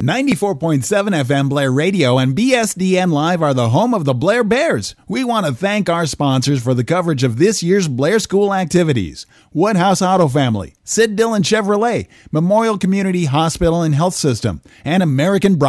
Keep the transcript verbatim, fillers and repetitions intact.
ninety-four point seven F M Blair Radio and B S D N Live are the home of the Blair Bears. We want to thank our sponsors for the coverage of this year's Blair School activities. Woodhouse Auto Family, Sid Dillon Chevrolet, Memorial Community Hospital and Health System, and American Broadcasting.